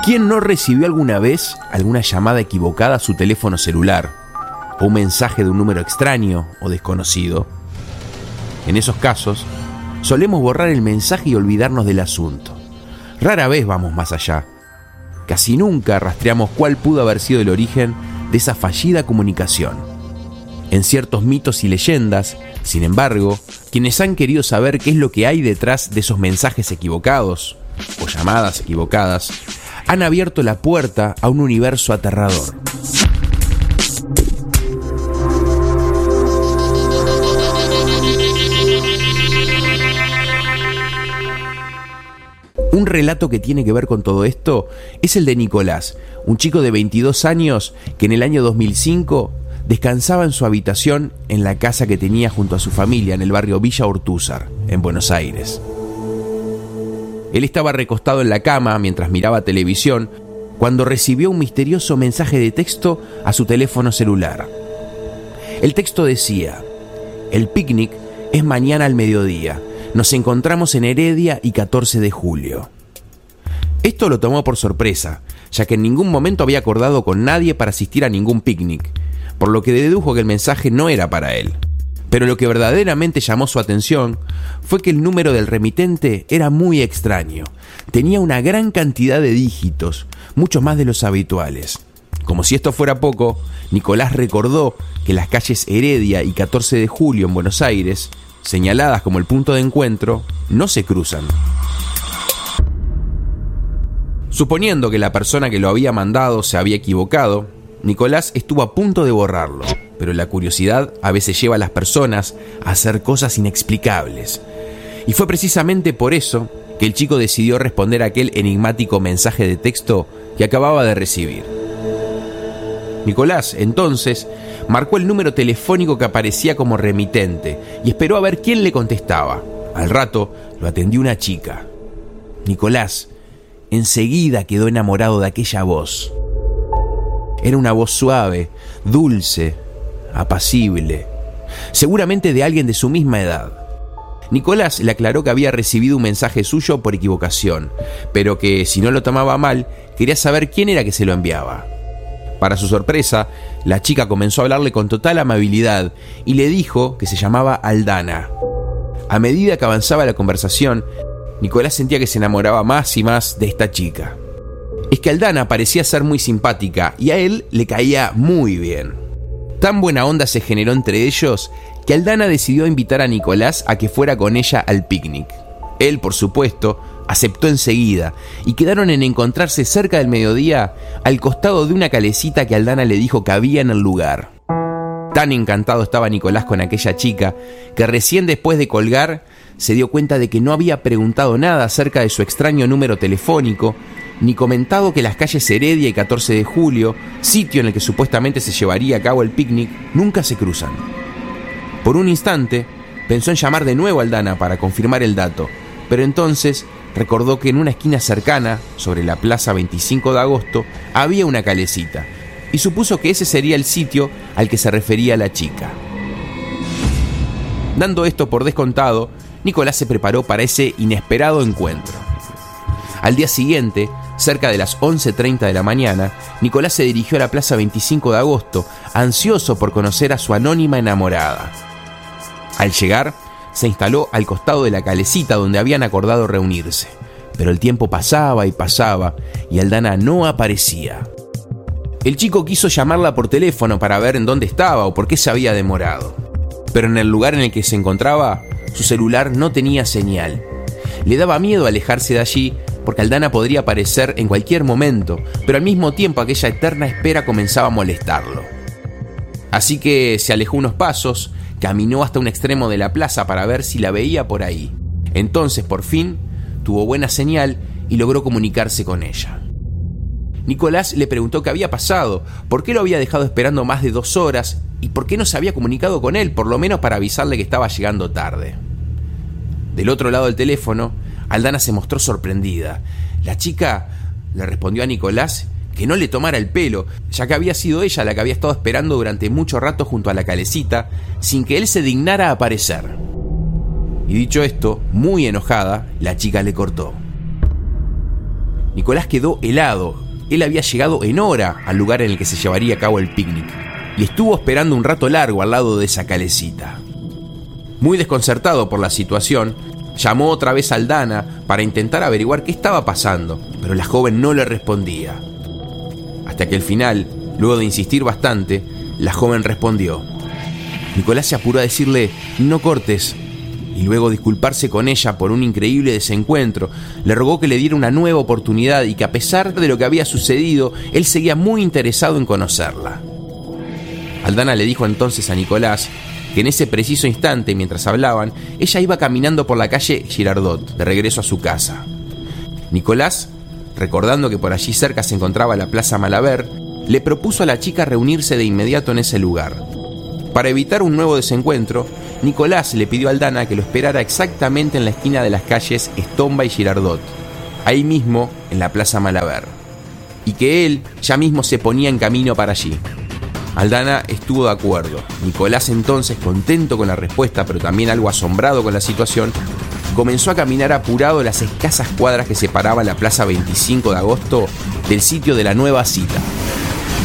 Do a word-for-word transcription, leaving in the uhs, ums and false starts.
¿Quién no recibió alguna vez alguna llamada equivocada a su teléfono celular? ¿O un mensaje de un número extraño o desconocido? En esos casos, solemos borrar el mensaje y olvidarnos del asunto. Rara vez vamos más allá. Casi nunca rastreamos cuál pudo haber sido el origen de esa fallida comunicación. En ciertos mitos y leyendas, sin embargo, quienes han querido saber qué es lo que hay detrás de esos mensajes equivocados o llamadas equivocadas, han abierto la puerta a un universo aterrador. Un relato que tiene que ver con todo esto es el de Nicolás, un chico de veintidós años que en el año dos mil cinco descansaba en su habitación en la casa que tenía junto a su familia en el barrio Villa Ortúzar, en Buenos Aires. Él estaba recostado en la cama mientras miraba televisión cuando recibió un misterioso mensaje de texto a su teléfono celular. El texto decía: el picnic es mañana al mediodía. Nos encontramos en Heredia y catorce de julio. Esto lo tomó por sorpresa, ya que en ningún momento había acordado con nadie para asistir a ningún picnic, por lo que dedujo que el mensaje no era para él. Pero lo que verdaderamente llamó su atención fue que el número del remitente era muy extraño. Tenía una gran cantidad de dígitos, muchos más de los habituales. Como si esto fuera poco, Nicolás recordó que las calles Heredia y catorce de julio en Buenos Aires, señaladas como el punto de encuentro, no se cruzan. Suponiendo que la persona que lo había mandado se había equivocado, Nicolás estuvo a punto de borrarlo, pero la curiosidad a veces lleva a las personas a hacer cosas inexplicables. Y fue precisamente por eso que el chico decidió responder a aquel enigmático mensaje de texto que acababa de recibir. Nicolás, entonces, marcó el número telefónico que aparecía como remitente y esperó a ver quién le contestaba. Al rato lo atendió una chica. Nicolás enseguida quedó enamorado de aquella voz. Era una voz suave, dulce, apacible, seguramente de alguien de su misma edad. Nicolás le aclaró que había recibido un mensaje suyo por equivocación, pero que si no lo tomaba mal, quería saber quién era que se lo enviaba. Para su sorpresa, la chica comenzó a hablarle con total amabilidad y le dijo que se llamaba Aldana. A medida que avanzaba la conversación, Nicolás sentía que se enamoraba más y más de esta chica. Es que Aldana parecía ser muy simpática y a él le caía muy bien. Tan buena onda se generó entre ellos que Aldana decidió invitar a Nicolás a que fuera con ella al picnic. Él, por supuesto, aceptó enseguida y quedaron en encontrarse cerca del mediodía al costado de una calecita que Aldana le dijo que había en el lugar. Tan encantado estaba Nicolás con aquella chica que recién después de colgar se dio cuenta de que no había preguntado nada acerca de su extraño número telefónico ni comentado que las calles Heredia y catorce de julio, sitio en el que supuestamente se llevaría a cabo el picnic, nunca se cruzan. Por un instante pensó en llamar de nuevo a Aldana para confirmar el dato, pero entonces recordó que en una esquina cercana, sobre la plaza veinticinco de agosto, había una calecita, y supuso que ese sería el sitio al que se refería la chica. Dando esto por descontado, Nicolás se preparó para ese inesperado encuentro. Al día siguiente, cerca de las once treinta de la mañana, Nicolás se dirigió a la plaza veinticinco de agosto, ansioso por conocer a su anónima enamorada. Al llegar, se instaló al costado de la calecita donde habían acordado reunirse. Pero el tiempo pasaba y pasaba y Aldana no aparecía. El chico quiso llamarla por teléfono para ver en dónde estaba o por qué se había demorado. Pero en el lugar en el que se encontraba, su celular no tenía señal. Le daba miedo alejarse de allí porque Aldana podría aparecer en cualquier momento, pero al mismo tiempo aquella eterna espera comenzaba a molestarlo. Así que se alejó unos pasos, caminó hasta un extremo de la plaza para ver si la veía por ahí. Entonces, por fin, tuvo buena señal y logró comunicarse con ella. Nicolás le preguntó qué había pasado, por qué lo había dejado esperando más de dos horas y por qué no se había comunicado con él, por lo menos para avisarle que estaba llegando tarde. Del otro lado del teléfono, Aldana se mostró sorprendida. La chica le respondió a Nicolás que no le tomara el pelo, ya que había sido ella la que había estado esperando durante mucho rato junto a la calecita, sin que él se dignara a aparecer. Y dicho esto, muy enojada, la chica le cortó. Nicolás quedó helado. Él había llegado en hora al lugar en el que se llevaría a cabo el picnic y estuvo esperando un rato largo al lado de esa calecita. Muy desconcertado por la situación, llamó otra vez a Aldana para intentar averiguar qué estaba pasando, pero la joven no le respondía. Hasta que al final, luego de insistir bastante, la joven respondió. Nicolás se apuró a decirle: no cortes, y luego disculparse con ella por un increíble desencuentro. Le rogó que le diera una nueva oportunidad y que, a pesar de lo que había sucedido, él seguía muy interesado en conocerla. Aldana le dijo entonces a Nicolás que en ese preciso instante, mientras hablaban, ella iba caminando por la calle Girardot, de regreso a su casa. Nicolás, recordando que por allí cerca se encontraba la Plaza Malaber, le propuso a la chica reunirse de inmediato en ese lugar. Para evitar un nuevo desencuentro, Nicolás le pidió a Aldana que lo esperara exactamente en la esquina de las calles Estomba y Girardot, ahí mismo en la Plaza Malaber, y que él ya mismo se ponía en camino para allí. Aldana estuvo de acuerdo. Nicolás, entonces, contento con la respuesta, pero también algo asombrado con la situación, comenzó a caminar apurado las escasas cuadras que separaban la Plaza veinticinco de agosto del sitio de la nueva cita.